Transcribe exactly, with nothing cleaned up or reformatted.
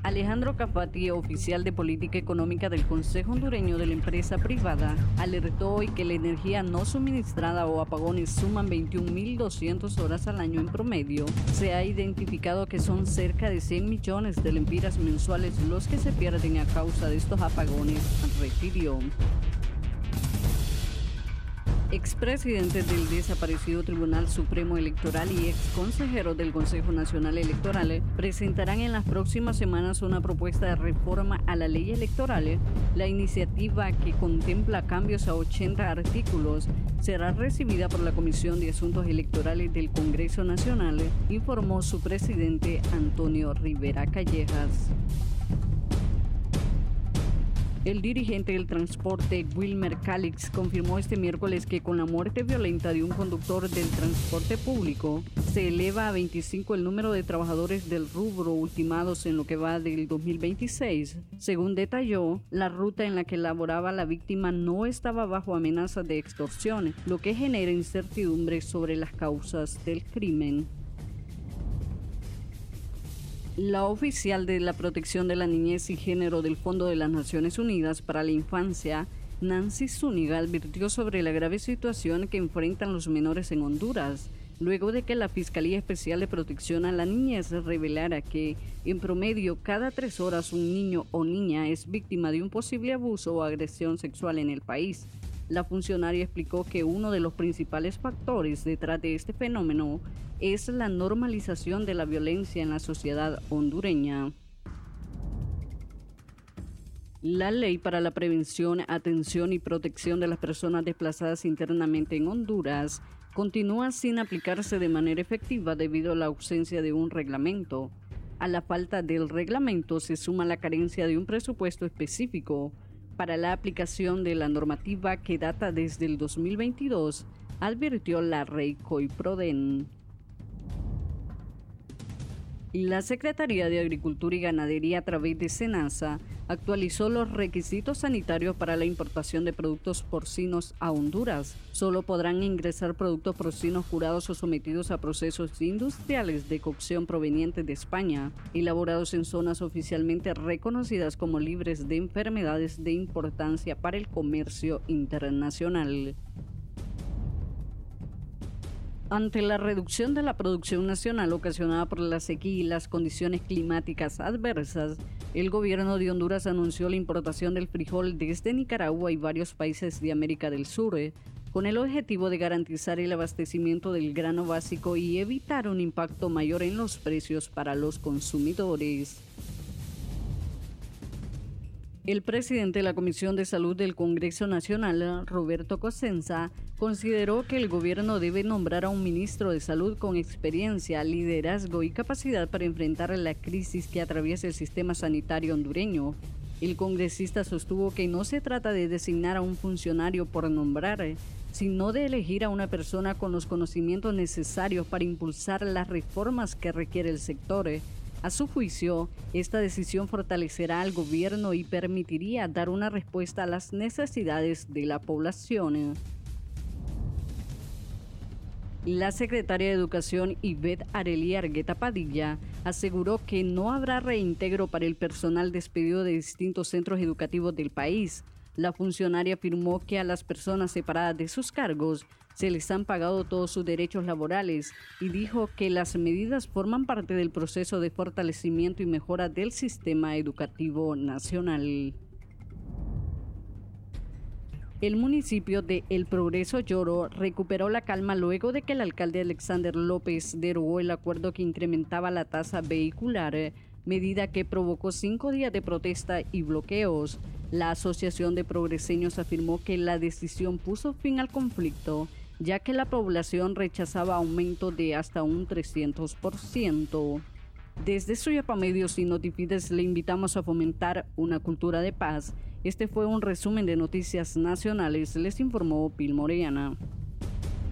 Alejandro Cafati, oficial de política económica del Consejo Hondureño de la Empresa Privada, alertó hoy que la energía no suministrada o apagones suman veintiún mil doscientas horas al año en promedio. Se ha identificado que son cerca de cien millones de lempiras mensuales los que se pierden a causa de estos apagones, refirió. Expresidente del desaparecido Tribunal Supremo Electoral y ex consejero del Consejo Nacional Electoral presentarán en las próximas semanas una propuesta de reforma a la ley electoral. La iniciativa, que contempla cambios a ochenta artículos, será recibida por la Comisión de Asuntos Electorales del Congreso Nacional, informó su presidente Antonio Rivera Callejas. El dirigente del transporte, Wilmer Calix, confirmó este miércoles que con la muerte violenta de un conductor del transporte público, se eleva a veinticinco el número de trabajadores del rubro ultimados en lo que va del dos mil veintiséis. Según detalló, la ruta en la que laboraba la víctima no estaba bajo amenaza de extorsión, lo que genera incertidumbre sobre las causas del crimen. La oficial de la Protección de la Niñez y Género del Fondo de las Naciones Unidas para la Infancia, Nancy Zúñiga, advirtió sobre la grave situación que enfrentan los menores en Honduras, luego de que la Fiscalía Especial de Protección a la Niñez revelara que, en promedio, cada tres horas un niño o niña es víctima de un posible abuso o agresión sexual en el país. La funcionaria explicó que uno de los principales factores detrás de este fenómeno es la normalización de la violencia en la sociedad hondureña. La Ley para la Prevención, Atención y Protección de las Personas Desplazadas Internamente en Honduras continúa sin aplicarse de manera efectiva debido a la ausencia de un reglamento. A la falta del reglamento se suma la carencia de un presupuesto específico para la aplicación de la normativa que data desde el dos mil veintidós, advirtió la Reycoiproden. La Secretaría de Agricultura y Ganadería, a través de SENASA, actualizó los requisitos sanitarios para la importación de productos porcinos a Honduras. Solo podrán ingresar productos porcinos curados o sometidos a procesos industriales de cocción provenientes de España, elaborados en zonas oficialmente reconocidas como libres de enfermedades de importancia para el comercio internacional. Ante la reducción de la producción nacional ocasionada por la sequía y las condiciones climáticas adversas, el gobierno de Honduras anunció la importación del frijol desde Nicaragua y varios países de América del Sur, con el objetivo de garantizar el abastecimiento del grano básico y evitar un impacto mayor en los precios para los consumidores. El presidente de la Comisión de Salud del Congreso Nacional, Roberto Cosenza, consideró que el gobierno debe nombrar a un ministro de Salud con experiencia, liderazgo y capacidad para enfrentar la crisis que atraviesa el sistema sanitario hondureño. El congresista sostuvo que no se trata de designar a un funcionario por nombrar, sino de elegir a una persona con los conocimientos necesarios para impulsar las reformas que requiere el sector. A su juicio, esta decisión fortalecerá al gobierno y permitiría dar una respuesta a las necesidades de la población. La secretaria de Educación, Ivette Arely Argueta Padilla, aseguró que no habrá reintegro para el personal despedido de distintos centros educativos del país. La funcionaria afirmó que a las personas separadas de sus cargos se les han pagado todos sus derechos laborales y dijo que las medidas forman parte del proceso de fortalecimiento y mejora del sistema educativo nacional. El municipio de El Progreso Lloro recuperó la calma luego de que el alcalde Alexander López derogó el acuerdo que incrementaba la tasa vehicular, medida que provocó cinco días de protesta y bloqueos. La Asociación de Progreseños afirmó que la decisión puso fin al conflicto, ya que la población rechazaba aumento de hasta un trescientos por ciento. Desde Suyapa Medios y Notifides le invitamos a fomentar una cultura de paz. Este fue un resumen de noticias nacionales, les informó Pil Moreana.